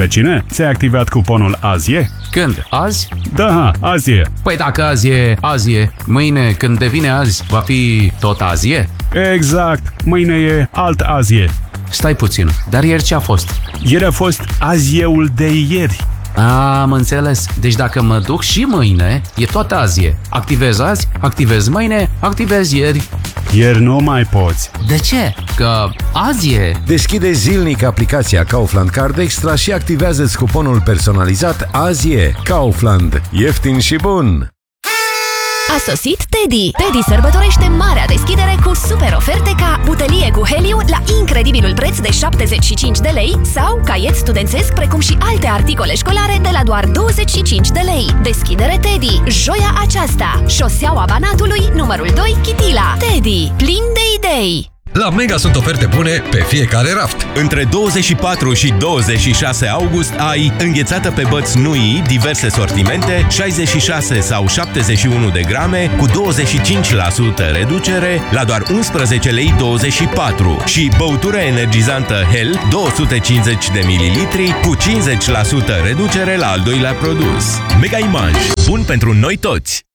Vecine, ți-ai activat cuponul AZIE? Când? Azi? Da, AZIE. Păi dacă azi e, mâine când devine azi, va fi tot azi? Exact, mâine e alt AZIE. Stai puțin, dar ieri ce a fost? Ieri a fost AZIE-ul de ieri. Am înțeles. Deci dacă mă duc și mâine, e tot azi. Activez azi, activez mâine, activez ieri. Ieri nu mai poți. De ce? Că azi e. Deschide zilnic aplicația Kaufland Card Extra și activează-ți cuponul personalizat AZIE. Kaufland. Ieftin și bun! A sosit Teddy! Teddy sărbătorește marea deschidere cu super oferte ca butelie cu heliu la incredibilul preț de 75 de lei sau caiet studențesc precum și alte articole școlare de la doar 25 de lei. Deschidere Teddy! Joia aceasta! Șoseaua Banatului, numărul 2, Chitila. Teddy! Plin de idei! La Mega sunt oferte bune pe fiecare raft. Între 24 și 26 august ai înghețată pe băți Nui, diverse sortimente, 66 sau 71 de grame, cu 25% reducere la doar 11 lei 24 și băutură energizantă Hell 250 de mililitri cu 50% reducere la al doilea produs. Mega Image. Bun pentru noi toți!